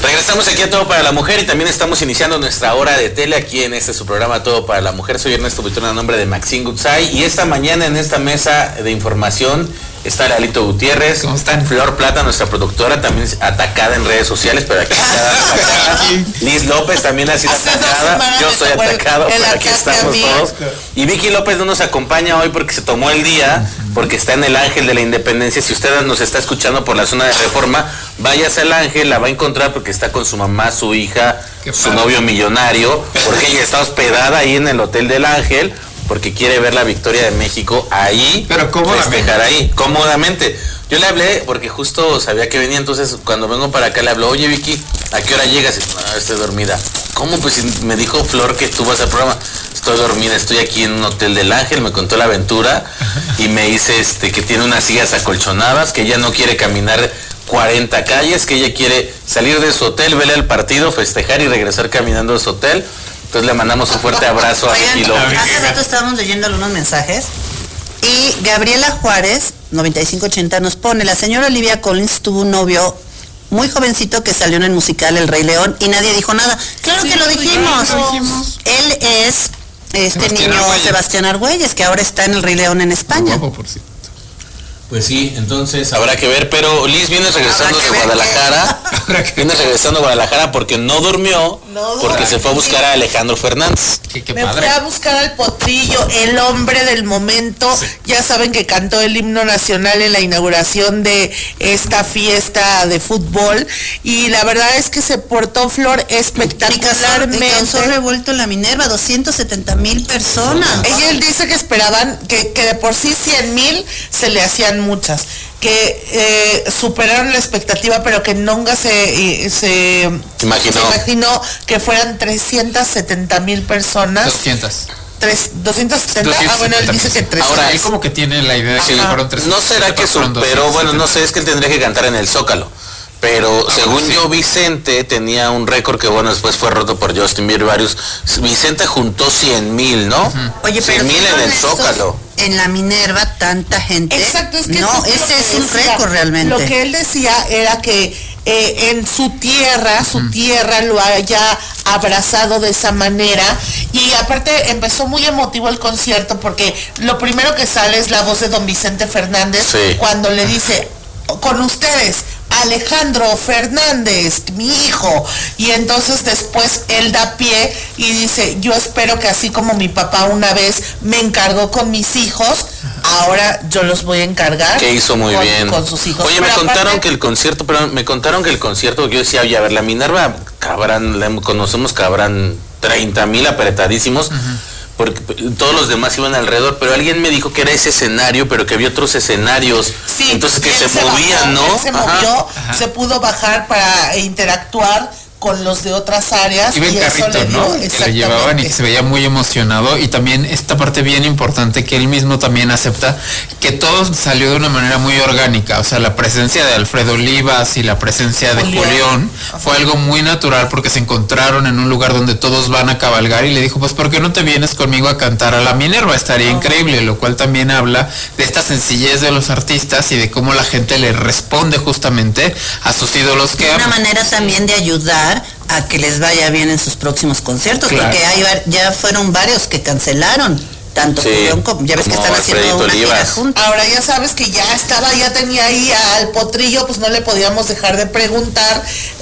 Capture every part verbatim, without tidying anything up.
Regresamos aquí a Todo para la Mujer y también estamos iniciando nuestra hora de tele aquí en este su programa Todo para la Mujer. Soy Ernesto Buitrón a nombre de Maxine Goodside y esta mañana en esta mesa de información está Lalito Gutiérrez. ¿Cómo están? Flor Plata, nuestra productora, también atacada en redes sociales, pero aquí está atacada. Liz López también ha sido Hace atacada. Yo soy atacado, pero aquí estamos todos. Y Vicky López no nos acompaña hoy porque se tomó el día, porque está en el Ángel de la Independencia. Si usted nos está escuchando por la zona de Reforma, váyase al Ángel, la va a encontrar porque está con su mamá, su hija, su novio millonario, porque ella está hospedada ahí en el Hotel del Ángel, porque quiere ver la victoria de México ahí, pero cómodamente, festejar ahí, cómodamente. Yo le hablé porque justo sabía que venía, entonces cuando vengo para acá le hablo, oye Vicky, ¿a qué hora llegas? No, estoy dormida. ¿Cómo? Pues me dijo Flor que tú vas al programa. Estoy dormida, estoy aquí en un Hotel del Ángel, me contó la aventura y me dice este que tiene unas sillas acolchonadas, que ella no quiere caminar cuarenta calles, que ella quiere salir de su hotel, verle el partido, festejar y regresar caminando de su hotel. Entonces le mandamos un fuerte abrazo a Vicky López. Hace rato estábamos leyendo algunos mensajes y Gabriela Juárez, noventa y cinco ochenta, nos pone: la señora Olivia Collins tuvo un novio muy jovencito que salió en el musical El Rey León y nadie dijo nada. Claro sí, que lo dijimos. Lo dijimos. Él es este Sebastián niño Argüelles. Sebastián Argüelles, que ahora está en El Rey León en España. Guapo, por cierto. Pues sí, entonces habrá que ver, pero Liz viene regresando de Guadalajara, viene regresando a Guadalajara porque no durmió, no, porque no, se fue a buscar a Alejandro Fernández. Qué, qué Me fue a buscar al Potrillo, el hombre del momento, sí. Ya saben que cantó el himno nacional en la inauguración de esta fiesta de fútbol, y la verdad es que se portó Flor espectacularmente. Y causó revuelto en la Minerva, doscientos setenta mil personas. Ella él dice que esperaban que, que de por sí cien mil se le hacían muchas, que eh, superaron la expectativa, pero que nunca se, eh, se, imaginó. se imaginó que fueran trescientas setenta mil personas. doscientas. Tres, doscientos setenta. Ah, bueno, él dice que trescientos. Ahora, él como que tiene la idea de que fueron trescientos. ¿No será que superó? Bueno, no sé, es que él tendría que cantar en el Zócalo. Pero ah, según sí. yo, Vicente tenía un récord que, bueno, después fue roto por Justin Bieber y varios. Vicente juntó cien mil, ¿no? Uh-huh. Oye, pero cien mil en el Zócalo. En la Minerva, tanta gente. Exacto, es que no, es ese es un decía, récord realmente. Lo que él decía era que eh, en su tierra, su uh-huh. tierra lo haya abrazado de esa manera, y aparte empezó muy emotivo el concierto porque lo primero que sale es la voz de don Vicente Fernández, sí. cuando le dice: con ustedes, Alejandro Fernández, mi hijo. Y entonces después él da pie y dice: yo espero que así como mi papá una vez me encargó con mis hijos, ahora yo los voy a encargar. Que hizo muy con, bien con sus hijos. Oye, pero me aparte, contaron que el concierto, pero me contaron que el concierto, yo decía, oye, a ver, la Minerva, cabrán, la conocemos, cabrán treinta mil apretadísimos. Uh-huh. Porque todos los demás iban alrededor, pero alguien me dijo que era ese escenario, pero que había otros escenarios, sí, entonces que se, se movían, bajó, ¿no? Él se Ajá. movió, Ajá. se pudo bajar para interactuar con los de otras áreas. Iba en carrito, ¿no? Que le llevaban y que se veía muy emocionado, y también esta parte bien importante que él mismo también acepta, que todo salió de una manera muy orgánica, o sea, la presencia de Alfredo Olivas y la presencia de Julián, Julián fue algo muy natural porque se encontraron en un lugar donde todos van a cabalgar y le dijo: pues ¿por qué no te vienes conmigo a cantar a la Minerva? Estaría uh-huh. increíble, lo cual también habla de esta sencillez de los artistas y de cómo la gente le responde justamente a sus ídolos que de una manera también de ayudar a que les vaya bien en sus próximos conciertos, claro. porque hay, ya fueron varios que cancelaron, tanto sí, Julián como, ya ves que están haciendo una gira juntos. Ahora ya sabes que ya estaba, ya tenía ahí al Potrillo, pues no le podíamos dejar de preguntar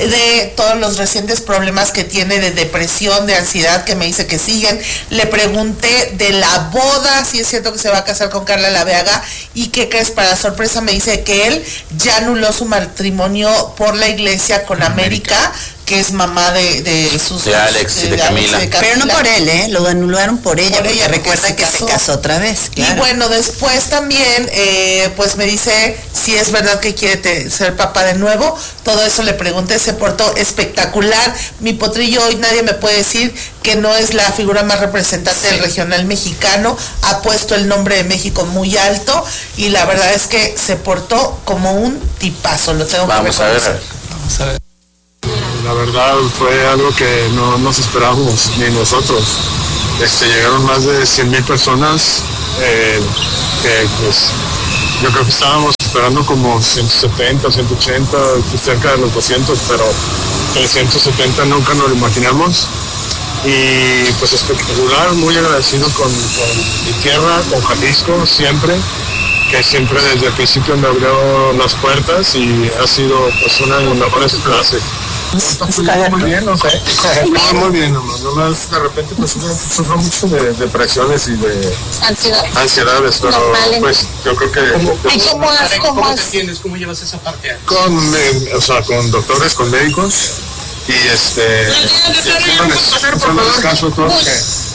de todos los recientes problemas que tiene de depresión, de ansiedad, que me dice que siguen. Le pregunté de la boda, si es cierto que se va a casar con Carla Laveaga, y que crees, para sorpresa me dice que él ya anuló su matrimonio por la iglesia con América, América que es mamá de, de sus de Alex de, y de, de Camila. de Camila. Pero no por él, ¿eh? Lo anularon por ella, por ella recuerda se que casó. se casó otra vez. Claro. Y bueno, después también, eh, pues me dice si es verdad que quiere te, ser papá de nuevo. Todo eso le pregunté, se portó espectacular. Mi Potrillo hoy nadie me puede decir que no es la figura más representante sí. del regional mexicano. Ha puesto el nombre de México muy alto y la verdad es que se portó como un tipazo. Lo tengo Vamos que reconocer. A ver. Vamos a ver. La verdad fue algo que no nos esperábamos ni nosotros. Este, llegaron más de cien mil personas, eh, que pues yo creo que estábamos esperando como ciento setenta, ciento ochenta, cerca de los doscientos, pero trescientos setenta nunca nos lo imaginamos. Y pues espectacular, muy agradecido con, con mi tierra, con Jalisco, siempre, que siempre desde el principio me abrió las puertas y ha sido pues una de las mejores clases. Muy bien, no sé. No, muy bien, nomás, nomás de repente pues sufro mucho de depresiones y de ansiedad. ansiedades, pero normal, pues yo creo que... ¿Y cómo, has, cómo, ¿Cómo te entiendes? ¿Cómo llevas esa parte? Con, eh, o sea, con doctores, con médicos y este... Son un descanso todo que...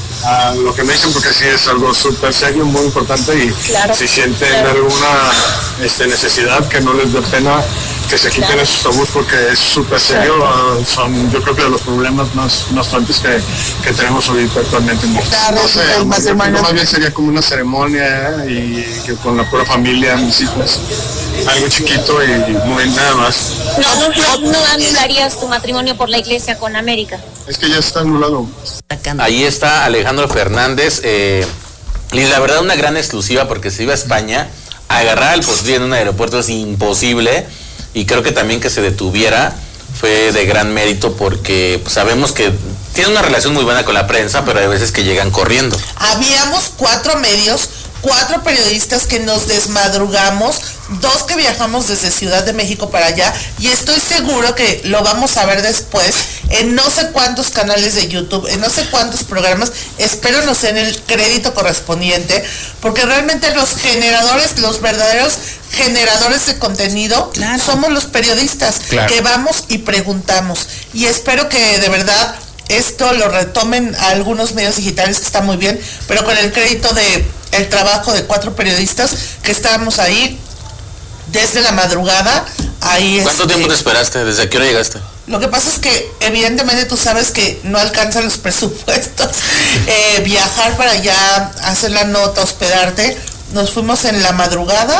a lo que me dicen, porque sí es algo súper serio, muy importante y claro, si sienten claro. alguna este, necesidad, que no les dé pena que se quiten claro. esos tabús, porque es súper serio, claro. uh, son yo creo que de los problemas más, más fuertes que, que tenemos ahorita actualmente. Claro, no sé, más, más bien sería como una ceremonia y que con la pura familia, mis hijos, algo chiquito y muy nada más. No, no, no, no anularías tu matrimonio por la iglesia con América. Es que ya está anulado. Ahí está Alejandro Fernández. Eh, y la verdad una gran exclusiva, porque se iba a España, agarrar al potrillo en un aeropuerto es imposible, y creo que también que se detuviera fue de gran mérito, porque pues, sabemos que tiene una relación muy buena con la prensa, pero hay veces que llegan corriendo. Habíamos cuatro medios, cuatro periodistas que nos desmadrugamos, dos que viajamos desde Ciudad de México para allá, y estoy seguro que lo vamos a ver después en no sé cuántos canales de YouTube, en no sé cuántos programas. Espero nos den el crédito correspondiente, porque realmente los generadores, los verdaderos generadores de contenido, claro. somos los periodistas, claro. que vamos y preguntamos, y espero que de verdad esto lo retomen a algunos medios digitales, que está muy bien, pero con el crédito de el trabajo de cuatro periodistas que estábamos ahí desde la madrugada. Ahí ¿Cuánto este, tiempo te esperaste? ¿Desde qué hora llegaste? Lo que pasa es que evidentemente tú sabes que no alcanzan los presupuestos, eh, viajar para allá, hacer la nota, hospedarte. Nos fuimos en la madrugada,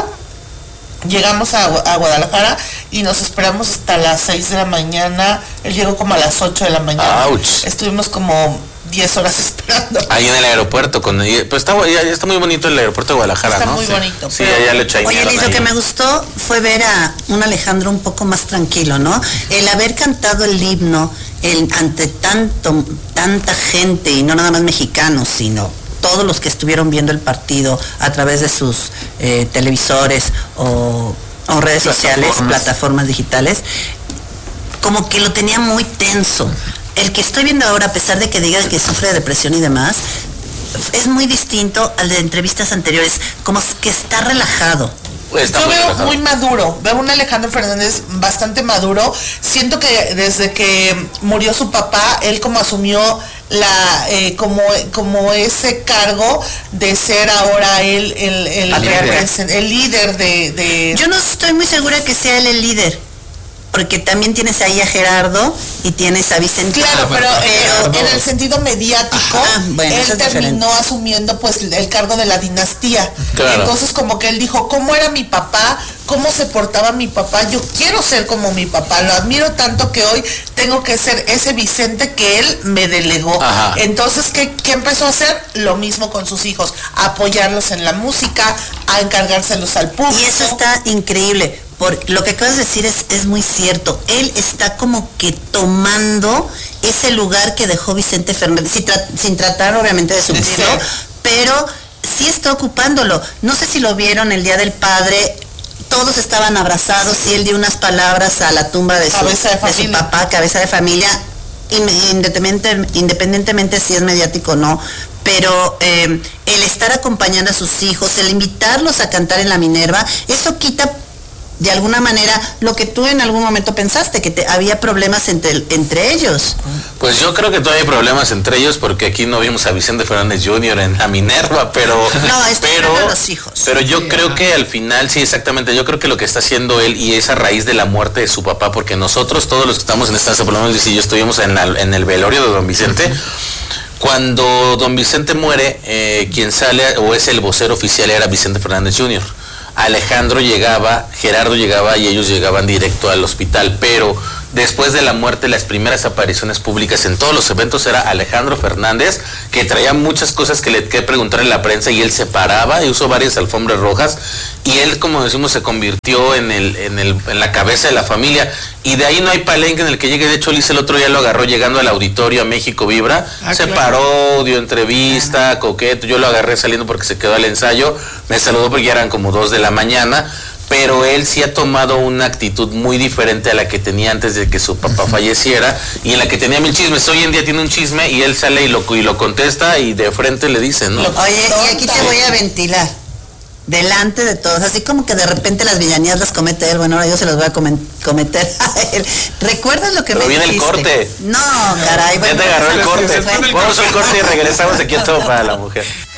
llegamos a, a Guadalajara y nos esperamos hasta las seis de la mañana. Él llegó como a las ocho de la mañana. Ouch. Estuvimos como diez horas esperando. Ahí en el aeropuerto, con, pues está, ya, ya está muy bonito el aeropuerto de Guadalajara, está ¿no? Está muy sí. bonito. Sí, ya, ya le eché. Oye, Liz, lo que me gustó fue ver a un Alejandro un poco más tranquilo, ¿no? El haber cantado el himno el, ante tanto, tanta gente, y no nada más mexicanos, sino todos los que estuvieron viendo el partido a través de sus eh, televisores o, o redes sociales, plataformas digitales, como que lo tenía muy tenso. El que estoy viendo ahora, a pesar de que diga que sufre de depresión y demás, es muy distinto al de entrevistas anteriores, como que está relajado. Está Yo veo relajado. Muy maduro, veo un Alejandro Fernández bastante maduro. Siento que desde que murió su papá, él como asumió la eh, como como ese cargo de ser ahora él el, el, el, líder. el líder de, de... Yo no estoy muy segura que sea él el líder, porque también tienes ahí a Gerardo y tienes a Vicente. Claro, pero eh, en el sentido mediático, Ajá, bueno, él terminó diferente. asumiendo pues el cargo de la dinastía. Claro. Entonces como que él dijo, ¿cómo era mi papá? ¿Cómo se portaba mi papá? Yo quiero ser como mi papá, lo admiro tanto que hoy tengo que ser ese Vicente que él me delegó. Ajá. Entonces, ¿qué, ¿qué empezó a hacer? Lo mismo con sus hijos, a apoyarlos en la música, a encargárselos al público. Y eso está increíble. Por lo que acabas de decir es, es muy cierto. Él está como que tomando ese lugar que dejó Vicente Fernández, sin, tra sin tratar obviamente de suplirlo, sí. pero sí está ocupándolo. No sé si lo vieron el Día del Padre, todos estaban abrazados y él dio unas palabras a la tumba de su, de de su papá, cabeza de familia, independientemente, independientemente si es mediático o no. Pero eh, el estar acompañando a sus hijos, el invitarlos a cantar en la Minerva, eso quita de alguna manera lo que tú en algún momento pensaste, que te, había problemas entre, entre ellos. Pues yo creo que todavía hay problemas entre ellos, porque aquí no vimos a Vicente Fernández junior en la Minerva, pero no, pero, los hijos. pero yo sí, creo que al final, sí, exactamente, yo creo que lo que está haciendo él, y es a raíz de la muerte de su papá, porque nosotros, todos los que estamos en esta estancia, por lo menos si yo estuvimos en, la, en el velorio de don Vicente, cuando don Vicente muere, eh, quien sale o es el vocero oficial era Vicente Fernández junior Alejandro llegaba, Gerardo llegaba y ellos llegaban directo al hospital, pero después de la muerte, las primeras apariciones públicas en todos los eventos era Alejandro Fernández, que traía muchas cosas que le que preguntar en la prensa y él se paraba y usó varias alfombras rojas y él, como decimos, se convirtió en el, en el en la cabeza de la familia y de ahí no hay palenque en el que llegue. De hecho, Liz el otro día lo agarró llegando al auditorio a México Vibra, ah, se claro. paró, dio entrevista, ah. coqueto, yo lo agarré saliendo porque se quedó al ensayo, me saludó porque ya eran como dos de la mañana, pero él sí ha tomado una actitud muy diferente a la que tenía antes de que su papá falleciera y en la que tenía mil chismes. Hoy en día tiene un chisme y él sale y lo, y lo contesta y de frente le dice, ¿no? Oye, y aquí te voy a ventilar delante de todos, así como que de repente las villanías las comete él, bueno, ahora yo se las voy a cometer a él. ¿Recuerdas lo que Pero me viene dijiste? el corte. No, caray. Bueno, ya te agarró el corte. Vamos al corte y regresamos aquí a Todo para la Mujer.